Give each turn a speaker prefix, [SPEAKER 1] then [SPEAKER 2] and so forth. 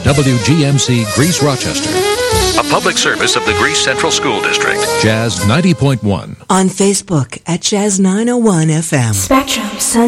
[SPEAKER 1] WGMC Greece Rochester. A public service of the Greece Central School District. Jazz 90.1.
[SPEAKER 2] On Facebook at Jazz 901 FM.
[SPEAKER 3] Spectrum